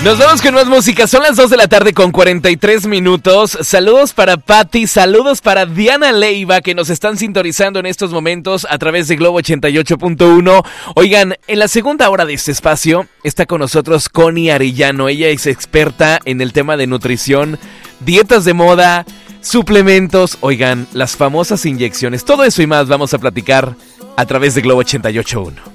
Nos vamos con más música. Son las 2 de la tarde con 43 minutos. Saludos para Patti, saludos para Diana Leiva, que nos están sintonizando en estos momentos a través de Globo 88.1. Oigan, en la segunda hora de este espacio está con nosotros Connie Arellano. Ella es experta en el tema de nutrición, dietas de moda, suplementos, oigan, las famosas inyecciones. Todo eso y más vamos a platicar a través de Globo 88.1.